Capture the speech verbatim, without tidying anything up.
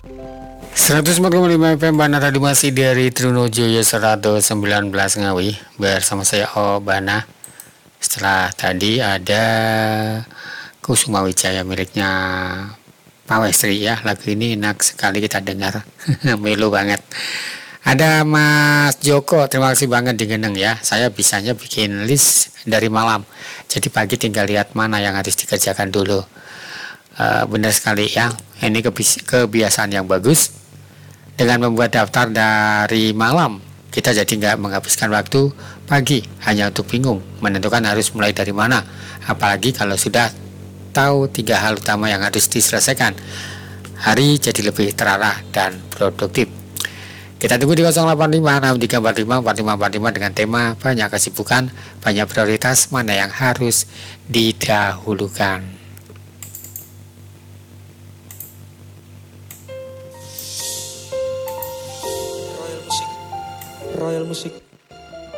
seratus empat koma lima F M Bana tadi masih dari Trunojoyo seratus sembilan belas Ngawi bersama saya Obana. Setelah tadi ada Kusuma Wijaya miliknya Pak Westri ya. Lagu ini enak sekali kita dengar. Melo banget. Ada Mas Joko, terima kasih banget di Geneng ya. Saya bisanya bikin list dari malam. Jadi pagi tinggal lihat mana yang harus dikerjakan dulu. Uh, benar sekali ya. Ini kebi- kebiasaan yang bagus. Dengan membuat daftar dari malam, kita jadi nggak menghabiskan waktu pagi hanya untuk bingung menentukan harus mulai dari mana. Apalagi kalau sudah tahu tiga hal utama yang harus diselesaikan, hari jadi lebih terarah dan produktif. Kita tunggu di nol delapan lima enam tiga empat lima empat lima empat lima dengan tema banyak kesibukan, banyak prioritas, mana yang harus didahulukan. Royal Music.